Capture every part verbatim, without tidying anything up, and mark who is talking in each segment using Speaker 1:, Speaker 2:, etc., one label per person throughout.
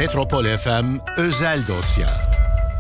Speaker 1: Metropol F M özel dosya.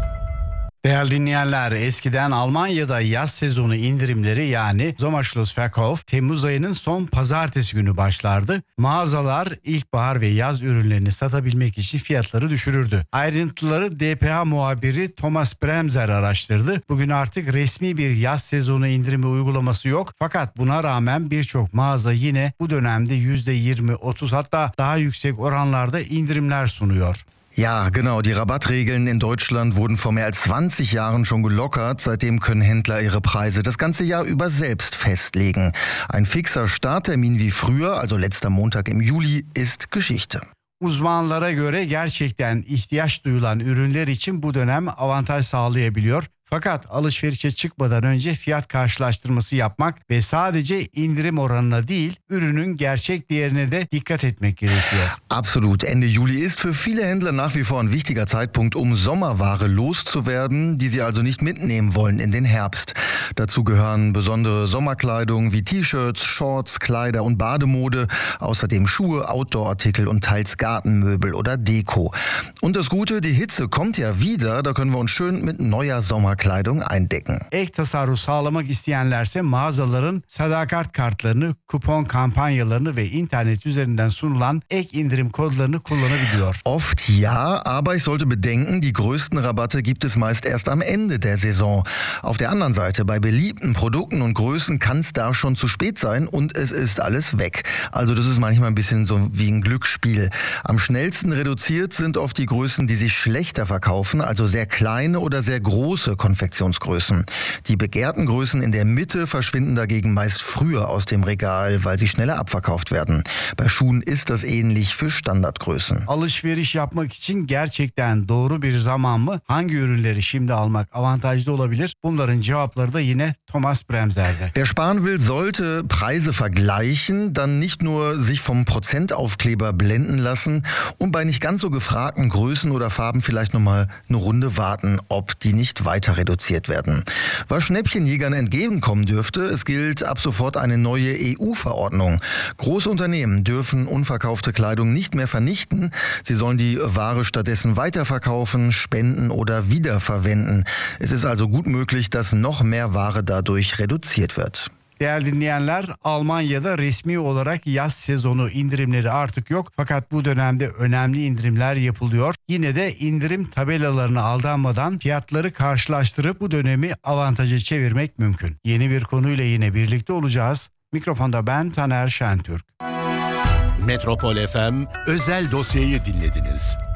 Speaker 2: Değerli dinleyenler, eskiden Almanya'da yaz sezonu indirimleri yani Sommerschlussverkauf Temmuz ayının son pazartesi günü başlardı. Mağazalar ilkbahar ve yaz ürünlerini satabilmek için fiyatları düşürürdü. Ayrıntıları D P A muhabiri Thomas Bremser araştırdı. Bugün artık resmi bir yaz sezonu indirimi uygulaması yok. Fakat buna rağmen birçok mağaza yine bu dönemde yüzde yirmi otuz hatta daha yüksek oranlarda indirimler sunuyor.
Speaker 3: Ja, genau. Die Rabattregeln in Deutschland wurden vor mehr als zwanzig Jahren schon gelockert. Seitdem können Händler ihre Preise das ganze Jahr über selbst festlegen. Ein fixer Starttermin wie früher, also letzter Montag im Juli, ist Geschichte.
Speaker 2: Uzmanlara göre gerçekten ihtiyaç duyulan ürünler için bu dönem avantaj sağlayabiliyor. Fakat alışverişe çıkmadan önce fiyat karşılaştırması yapmak ve sadece indirim oranına değil, ürünün gerçek değerine de dikkat etmek gerekiyor.
Speaker 3: Absolut. Ende Juli ist für viele Händler nach wie vor ein wichtiger Zeitpunkt, um Sommerware loszuwerden, die sie also nicht mitnehmen wollen in den Herbst. Dazu gehören besondere Sommerkleidung wie T-Shirts, Shorts, Kleider und Bademode, außerdem Schuhe, Outdoor-Artikel und teils Gartenmöbel oder Deko. Und das Gute, die Hitze kommt ja wieder, da können wir uns schön mit neuer Sommerkleidung eindecken.
Speaker 2: Ek tasarruf sağlamak isteyenlerse mağazaların sadakat kartlarını, kupon kampanyalarını ve internet üzerinden sunulan ek indirim kodlarını kullanabiliyor.
Speaker 3: Oft ja, aber ich sollte bedenken, die größten Rabatte gibt es meist erst am Ende der Saison. Auf der anderen Seite, bei beliebten Produkten und Größen kann es da schon zu spät sein und es ist alles weg. Also das ist manchmal ein bisschen so wie ein Glücksspiel. Am schnellsten reduziert sind oft die Größen, die sich schlechter verkaufen, also sehr kleine oder sehr große Konfektionsgrößen. Die begehrten Größen in der Mitte verschwinden dagegen meist früher aus dem Regal, weil sie schneller abverkauft werden. Bei Schuhen ist das ähnlich für Standardgrößen.
Speaker 2: Alışveriş yapmak için gerçekten doğru bir zaman mı? Hangi ürünleri şimdi almak avantajlı olabilir? Bunların cevapları da yine Thomas Bremser'de.
Speaker 3: Wer sparen will, sollte Preise vergleichen, dann nicht nur sich vom Prozentaufkleber blenden lassen und bei nicht ganz so gefragten Größen oder Farben vielleicht nochmal eine Runde warten, ob die nicht weiter reduziert werden. Was Schnäppchenjägern entgegenkommen dürfte, es gilt ab sofort eine neue E U-Verordnung. Große Unternehmen dürfen unverkaufte Kleidung nicht mehr vernichten. Sie sollen die Ware stattdessen weiterverkaufen, spenden oder wiederverwenden. Es ist also gut möglich, dass noch mehr Ware dadurch reduziert wird.
Speaker 2: Değerli dinleyenler, Almanya'da resmi olarak yaz sezonu indirimleri artık yok. Fakat bu dönemde önemli indirimler yapılıyor. Yine de indirim tabelalarına aldanmadan fiyatları karşılaştırıp bu dönemi avantaja çevirmek mümkün. Yeni bir konuyla yine birlikte olacağız. Mikrofonda ben Taner Şentürk.
Speaker 1: Metropol F M özel dosyayı dinlediniz.